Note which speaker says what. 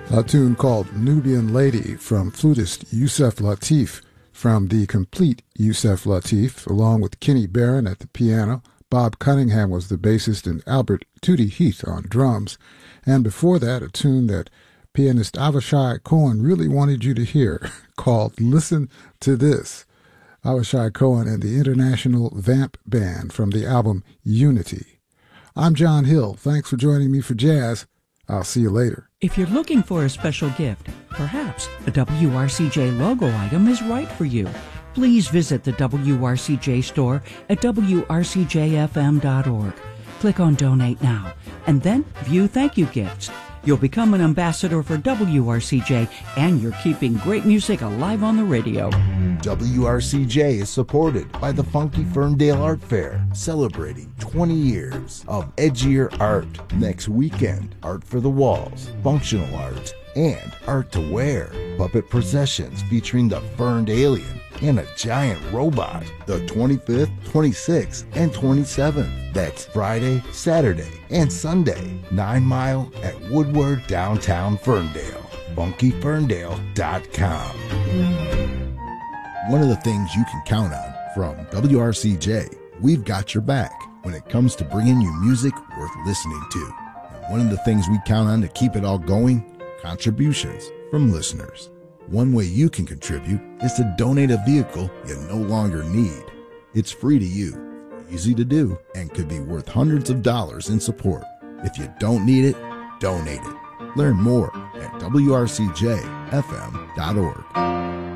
Speaker 1: A tune called Nubian Lady from flutist Yusef Lateef from the complete Yusef Lateef, along with Kenny Barron at the piano. Bob Cunningham was the bassist and Albert Tootie Heath on drums. And before that, a tune that pianist Avishai Cohen really wanted you to hear called Listen to This. Avishai Cohen and the International Vamp Band from the album Unity. I'm John Hill. Thanks for joining me for Jazz. I'll see you later.
Speaker 2: If you're looking for a special gift, perhaps a WRCJ logo item is right for you. Please visit the WRCJ store at WRCJFM.org. Click on Donate Now, and then view thank you gifts. You'll become an ambassador for WRCJ, and you're keeping great music alive on the radio.
Speaker 3: WRCJ is supported by the Funky Ferndale Art Fair, celebrating 20 years of edgier art. Next weekend, art for the walls, functional art, and art to wear. Puppet processions featuring the Ferned Alien and a giant robot. The 25th, 26th, and 27th. That's Friday, Saturday, and Sunday. 9 Mile at Woodward, downtown Ferndale. funkyferndale.com. One of the things you can count on from WRCJ, we've got your back when it comes to bringing you music worth listening to. And one of the things we count on to keep it all going, contributions from listeners. One way you can contribute is to donate a vehicle you no longer need. It's free to you, easy to do, and could be worth hundreds of dollars in support. If you don't need it, donate it. Learn more at WRCJFM.org.